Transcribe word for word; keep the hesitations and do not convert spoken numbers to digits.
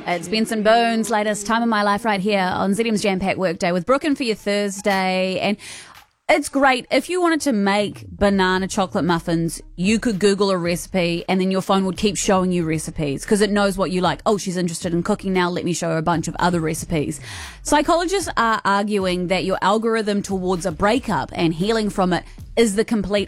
It's Benson Bones' latest Time of My Life right here on Z D M's Jam Pack Workday with Brooklyn for your Thursday. And it's great. If you wanted to make banana chocolate muffins, you could Google a recipe and then your phone would keep showing you recipes because it knows what you like. Oh, she's interested in cooking now. Let me show her a bunch of other recipes. Psychologists are arguing that your algorithm towards a breakup and healing from it is the complete